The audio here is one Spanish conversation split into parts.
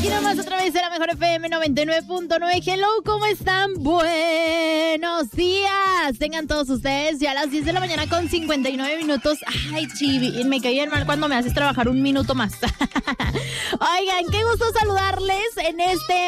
Aquí nomás otra vez de la Mejor FM 99.9. Hello, ¿cómo están? Buenos días. Tengan todos ustedes ya a las 10 de la mañana con 59 minutos. Ay, Chivi, me caí mal cuando me haces trabajar un minuto más. Oigan, qué gusto saludarles en este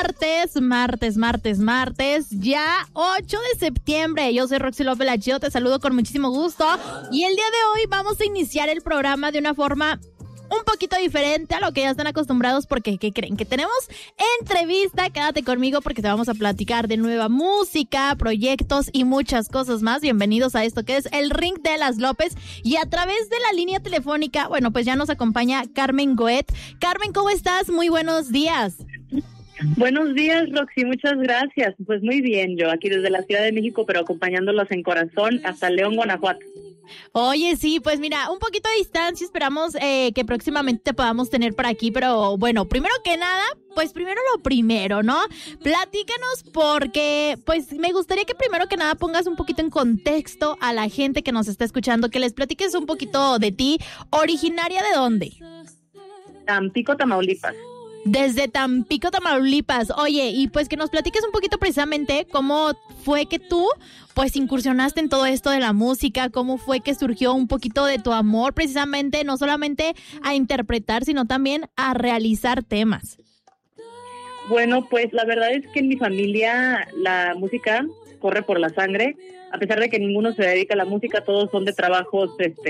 martes, ya 8 de septiembre. Yo soy Roxy López Lachido, te saludo con muchísimo gusto. Y el día de hoy vamos a iniciar el programa de una forma un poquito diferente a lo que ya están acostumbrados, porque ¿qué creen? Que tenemos entrevista. Quédate conmigo porque te vamos a platicar de nueva música, proyectos y muchas cosas más. Bienvenidos a esto que es el Ring de las López, y a través de la línea telefónica, bueno, pues ya nos acompaña Carmen Goet. Carmen, ¿cómo estás? Muy buenos días. Buenos días, Roxy, muchas gracias. Pues muy bien, yo aquí desde la Ciudad de México, pero acompañándolos en corazón hasta León, Guanajuato. Oye, sí, pues mira, un poquito de distancia, esperamos que próximamente te podamos tener por aquí, pero bueno, primero que nada, pues primero lo primero, ¿no? Platícanos, porque pues me gustaría que primero que nada pongas un poquito en contexto a la gente que nos está escuchando, que les platiques un poquito de ti. ¿Originaria de dónde? Tampico, Tamaulipas. Desde Tampico, Tamaulipas. Oye, y pues que nos platiques un poquito precisamente cómo fue que tú pues incursionaste en todo esto de la música, cómo fue que surgió un poquito de tu amor precisamente, no solamente a interpretar, sino también a realizar temas. Bueno, pues la verdad es que en mi familia la música corre por la sangre, a pesar de que ninguno se dedica a la música, todos son de trabajos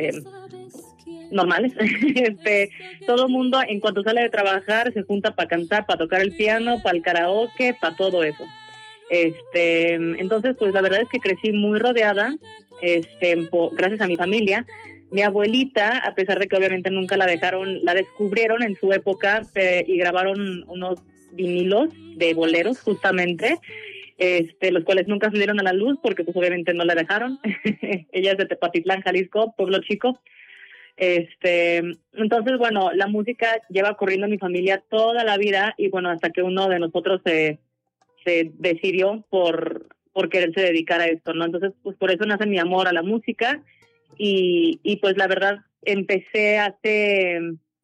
normales. Todo mundo en cuanto sale de trabajar se junta para cantar, para tocar el piano, para el karaoke, para todo eso. Entonces, pues la verdad es que crecí muy rodeada, gracias a mi familia. Mi abuelita, a pesar de que obviamente nunca la dejaron, la descubrieron en su época y grabaron unos vinilos de boleros justamente, los cuales nunca salieron a la luz porque pues obviamente no la dejaron. Ella es de Tepatitlán, Jalisco, pueblo chico. Entonces, bueno, la música lleva corriendo en mi familia toda la vida, y bueno, hasta que uno de nosotros se decidió por quererse dedicar a esto, ¿no? Entonces, pues por eso nace mi amor a la música, y pues la verdad empecé hace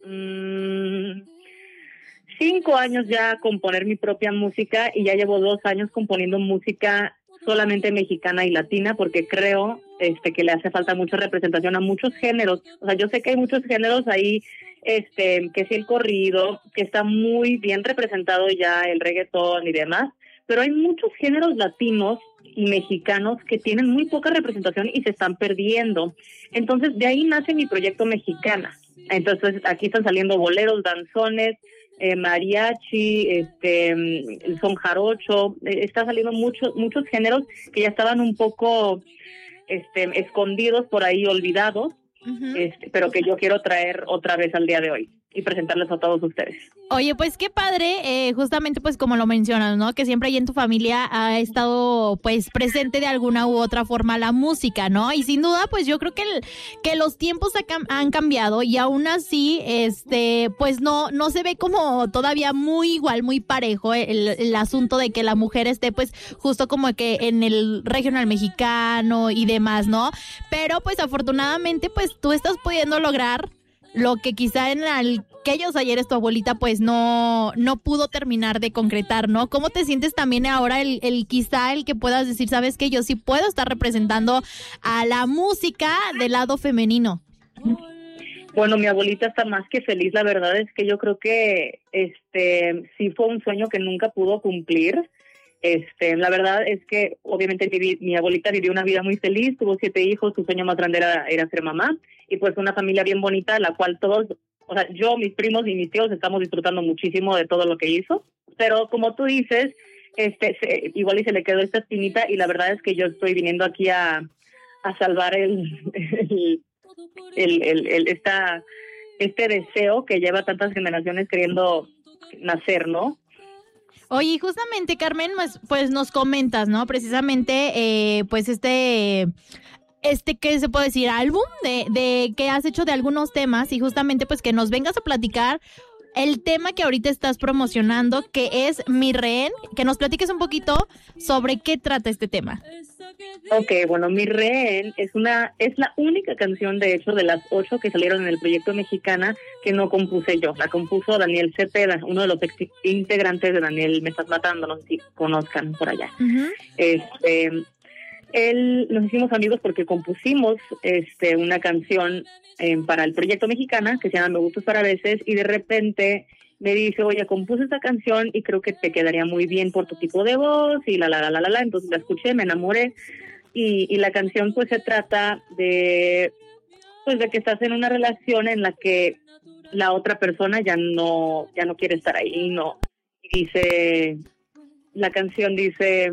5 años ya a componer mi propia música, y ya llevo 2 años componiendo música solamente mexicana y latina, porque creo que le hace falta mucha representación a muchos géneros. O sea, yo sé que hay muchos géneros ahí, que sí, el corrido, que está muy bien representado ya, el reggaetón y demás, pero hay muchos géneros latinos y mexicanos que tienen muy poca representación y se están perdiendo. Entonces, de ahí nace mi proyecto Mexicana. Entonces, aquí están saliendo boleros, danzones, mariachi, el son jarocho, está saliendo muchos géneros que ya estaban un poco escondidos por ahí, olvidados, pero que yo quiero traer otra vez al día de hoy y presentarles a todos ustedes. Oye, pues qué padre, justamente pues como lo mencionas, ¿no? Que siempre ahí en tu familia ha estado pues presente de alguna u otra forma la música, ¿no? Y sin duda pues yo creo que los tiempos han cambiado, y aún así pues no se ve como todavía muy igual, muy parejo el asunto de que la mujer esté pues justo como que en el regional mexicano y demás, ¿no? Pero pues afortunadamente pues tú estás pudiendo lograr lo que quizá en aquellos ayeres tu abuelita pues no pudo terminar de concretar, ¿no? ¿Cómo te sientes también ahora el que puedas decir, sabes que yo sí puedo estar representando a la música del lado femenino? Bueno, mi abuelita está más que feliz. La verdad es que yo creo que sí fue un sueño que nunca pudo cumplir. La verdad es que obviamente mi abuelita vivió una vida muy feliz, tuvo 7 hijos, su sueño más grande era ser mamá, y pues una familia bien bonita, la cual todos, o sea, yo, mis primos y mis tíos estamos disfrutando muchísimo de todo lo que hizo. Pero como tú dices, igual y se le quedó esta espinita, y la verdad es que yo estoy viniendo aquí a salvar este deseo que lleva tantas generaciones queriendo nacer, ¿no? Oye, justamente, Carmen, pues nos comentas, ¿no? Precisamente, pues ¿qué se puede decir? Álbum de que has hecho de algunos temas, y justamente pues que nos vengas a platicar el tema que ahorita estás promocionando, que es Mi Rehén, que nos platiques un poquito sobre qué trata este tema. Ok, bueno, Mi Rehén es la única canción, de hecho, de las 8 que salieron en el proyecto Mexicana que no compuse yo. La compuso Daniel Cepeda, uno de los integrantes de Daniel Me Estás Matando, no sé si conozcan por allá. Uh-huh. Nos hicimos amigos porque compusimos una canción para el proyecto Mexicana que se llama Me Gustas para Veces, y de repente me dice, oye, compuse esta canción y creo que te quedaría muy bien por tu tipo de voz y entonces la escuché, me enamoré, y la canción pues se trata de que estás en una relación en la que la otra persona ya no quiere estar ahí, no. Y la canción dice,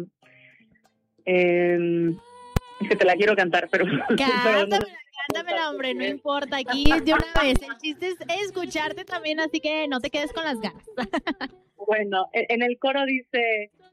es que te la quiero cantar, pero... Cántamela, hombre, no importa, aquí de una vez. El chiste es escucharte también, así que no te quedes con las ganas. Bueno, en el coro dice,